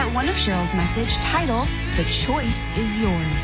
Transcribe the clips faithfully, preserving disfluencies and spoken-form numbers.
part one of Cheryl's message titled, The Choice is Yours.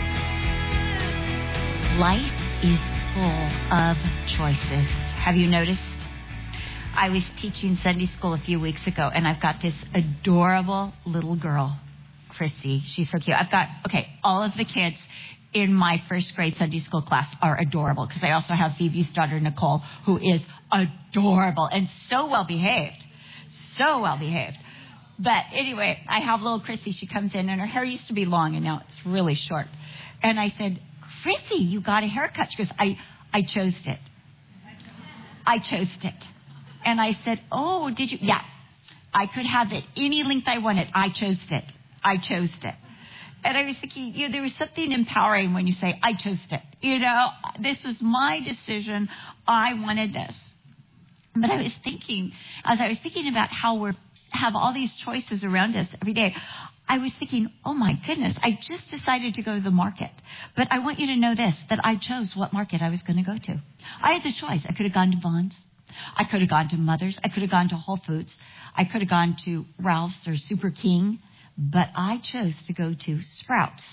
Life is full of choices. Have you noticed? I was teaching Sunday school a few weeks ago, and I've got this adorable little girl, Christy. She's so cute. I've got, okay, all of the kids in my first grade Sunday school class are adorable, because I also have Phoebe's daughter, Nicole, who is adorable and so well behaved. So well behaved. But anyway, I have little Christy. She comes in, and her hair used to be long, and now it's really short. And I said, Chrissy, you got a haircut. She goes, I, I chose it. I chose it. And I said, oh, did you? Yeah, I could have it any length I wanted. I chose it. I chose it. And I was thinking, you know, there was something empowering when you say, I chose it. You know, this is my decision. I wanted this. But I was thinking, as I was thinking about how we have all these choices around us every day, I was thinking, oh my goodness, I just decided to go to the market. But I want you to know this, that I chose what market I was going to go to. I had the choice. I could have gone to Vons. I could have gone to Mother's. I could have gone to Whole Foods. I could have gone to Ralph's or Super King. But I chose to go to Sprouts.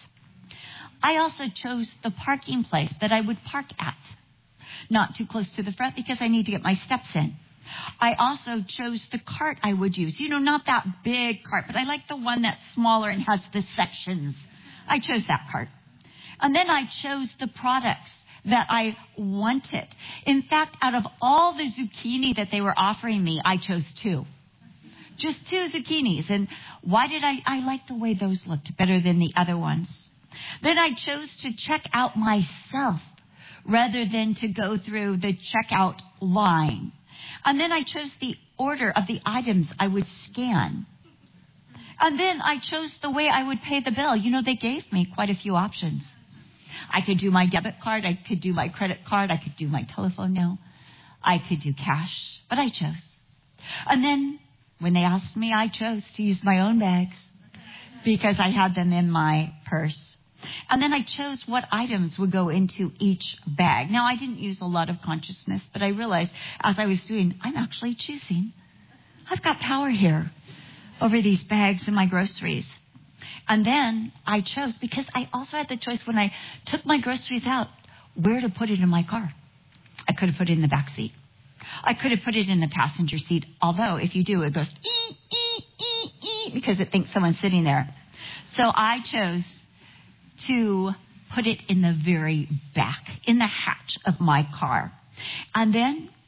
I also chose the parking place that I would park at. Not too close to the front because I need to get my steps in. I also chose the cart I would use. You know, not that big cart, but I like the one that's smaller and has the sections. I chose that cart. And then I chose the products that I wanted. In fact, out of all the zucchini that they were offering me, I chose two. Just two zucchinis. And why did I? I like the way those looked better than the other ones. Then I chose to check out myself rather than to go through the checkout line. And then I chose the order of the items I would scan. And then I chose the way I would pay the bill. You know, they gave me quite a few options. I could do my debit card. I could do my credit card. I could do my telephone now. I could do cash. But I chose. And then when they asked me, I chose to use my own bags because I had them in my purse. And then I chose what items would go into each bag. Now, I didn't use a lot of consciousness, but I realized as I was doing, I'm actually choosing. I've got power here over these bags and my groceries. And then I chose because I also had the choice when I took my groceries out, where to put it in my car. I could have put it in the back seat. I could have put it in the passenger seat, although if you do, it goes ee, ee, ee, ee, because it thinks someone's sitting there. So I chose to put it in the very back, in the hatch of my car. And then